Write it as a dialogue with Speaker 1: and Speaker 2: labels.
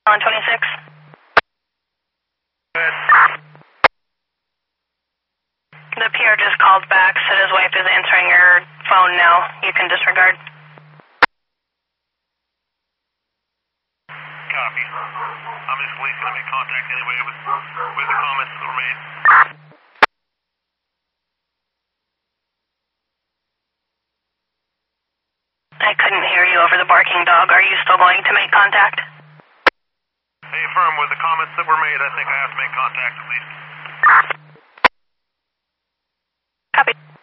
Speaker 1: on 26.
Speaker 2: Good.
Speaker 1: The PR just called back, said his wife is answering your phone now. You can disregard.
Speaker 2: Copy. I'm just waiting to make contact anyway with the comments that were made.
Speaker 1: I couldn't hear you over the barking dog. Are you still going to make contact?
Speaker 2: Hey, firm, with the comments that were made, I think I have to make contact at least.
Speaker 1: Copy.